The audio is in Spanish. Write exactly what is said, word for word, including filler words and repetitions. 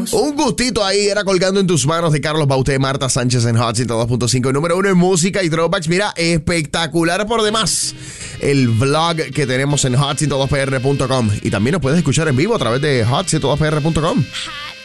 Un gustito ahí, era Colgando en tus manos de Carlos Bauté, Marta Sánchez en Hot ciento dos punto cinco, número uno en música y throwbacks. Mira, espectacular por demás el vlog que tenemos en hot ciento dos p r punto com y también nos puedes escuchar en vivo a través de hot ciento dos p r punto com. Hot